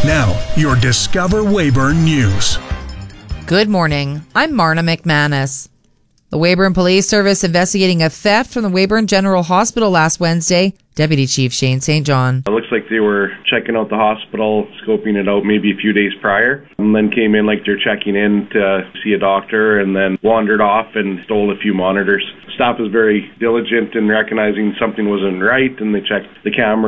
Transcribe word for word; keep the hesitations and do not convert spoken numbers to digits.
Now, your Discover Weyburn News. Good morning. I'm Marna McManus. The Weyburn Police Service investigating a theft from the Weyburn General Hospital last Wednesday. Deputy Chief Shane Saint John. It looks like they were checking out the hospital, scoping it out maybe a few days prior, and then came in like they're checking in to see a doctor and then wandered off and stole a few monitors. Staff was very diligent in recognizing something wasn't right, and they checked the camera